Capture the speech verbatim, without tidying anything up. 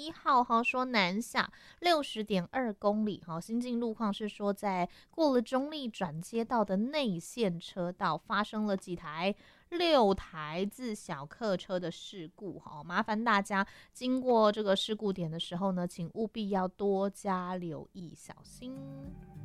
一号哈说南下六十点二公里哈，新进路况是说在过了中立转接道的内线车道发生了几台六台自小客车的事故哈，麻烦大家经过这个事故点的时候呢，请务必要多加留意，小心。